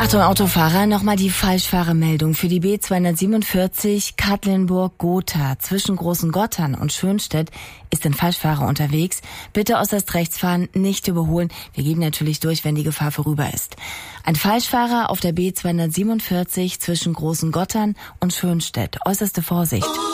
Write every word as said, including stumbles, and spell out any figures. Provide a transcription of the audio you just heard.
Achtung, Autofahrer, nochmal die Falschfahrermeldung. Für die B zweihundertsiebenundvierzig Katlenburg-Gotha zwischen Großen Gottern und Schönstedt ist ein Falschfahrer unterwegs. Bitte äußerst rechts fahren, nicht überholen. Wir geben natürlich durch, wenn die Gefahr vorüber ist. Ein Falschfahrer auf der B zweihundertsiebenundvierzig zwischen Großen Gottern und Schönstedt. Äußerste Vorsicht.